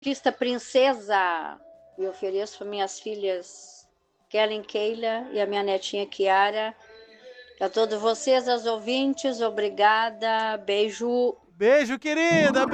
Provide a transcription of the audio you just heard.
Artista princesa. E ofereço para minhas filhas Kellen, Keila e a minha netinha Kiara. A todos vocês, as ouvintes, obrigada. Beijo. Beijo, querida.